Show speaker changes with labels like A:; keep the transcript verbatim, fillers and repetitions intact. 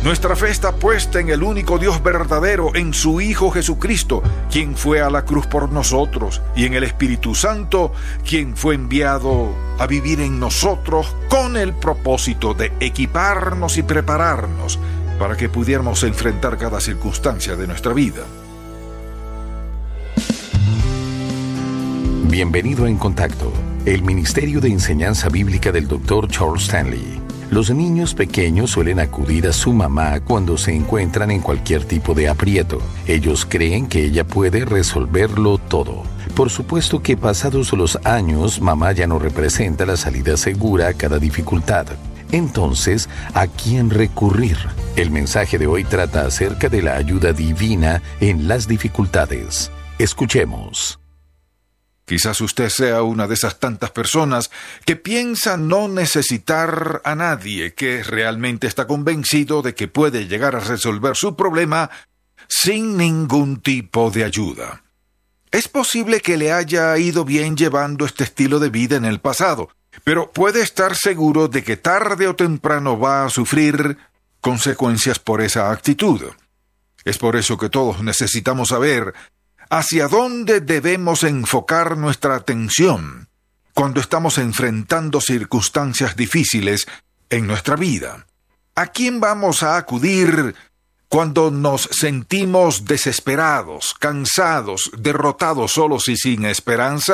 A: Nuestra fe está puesta en el único Dios verdadero, en su Hijo Jesucristo, quien fue a la cruz por nosotros, y en el Espíritu Santo, quien fue enviado a vivir en nosotros con el propósito de equiparnos y prepararnos para que pudiéramos enfrentar cada circunstancia de nuestra vida.
B: Bienvenido a En Contacto, el Ministerio de Enseñanza Bíblica del doctor Charles Stanley. Los niños pequeños suelen acudir a su mamá cuando se encuentran en cualquier tipo de aprieto. Ellos creen que ella puede resolverlo todo. Por supuesto que pasados los años, mamá ya no representa la salida segura a cada dificultad. Entonces, ¿a quién recurrir? El mensaje de hoy trata acerca de la ayuda divina en las dificultades. Escuchemos.
A: Quizás usted sea una de esas tantas personas que piensa no necesitar a nadie, que realmente está convencido de que puede llegar a resolver su problema sin ningún tipo de ayuda. Es posible que le haya ido bien llevando este estilo de vida en el pasado, pero puede estar seguro de que tarde o temprano va a sufrir consecuencias por esa actitud. Es por eso que todos necesitamos saber hacia dónde debemos enfocar nuestra atención cuando estamos enfrentando circunstancias difíciles en nuestra vida. ¿A quién vamos a acudir cuando nos sentimos desesperados, cansados, derrotados, solos y sin esperanza?